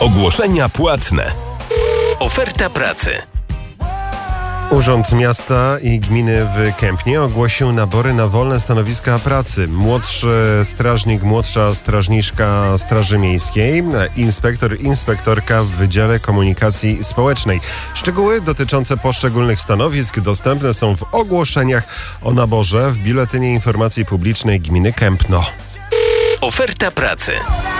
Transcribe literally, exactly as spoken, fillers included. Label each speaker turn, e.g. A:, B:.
A: Ogłoszenia płatne. Oferta pracy.
B: Urząd Miasta i Gminy w Kępnie ogłosił nabory na wolne stanowiska pracy. Młodszy strażnik, młodsza strażniczka Straży Miejskiej, inspektor, inspektorka w Wydziale Komunikacji Społecznej. Szczegóły dotyczące poszczególnych stanowisk dostępne są w ogłoszeniach o naborze w Biuletynie Informacji Publicznej Gminy Kępno.
A: Oferta pracy.